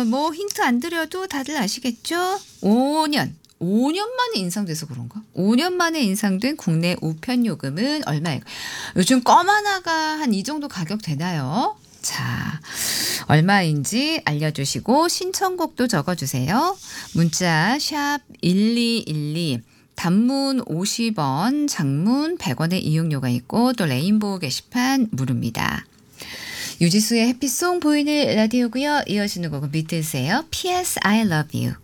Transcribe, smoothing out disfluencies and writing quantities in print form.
뭐 힌트 안 드려도 다들 아시겠죠? 5년 만에 인상돼서 그런가? 5년 만에 인상된 국내 우편 요금은 얼마예요? 요즘 껌 하나가 한 이 정도 가격 되나요? 자, 얼마인지 알려주시고 신청곡도 적어주세요. 문자 샵 1212, 단문 50원, 장문 100원의 이용료가 있고 또 레인보우 게시판 무료입니다. 유지수의 해피송 보이는 라디오고요. 이어지는 곡은 비트스예요. P.S. I love you.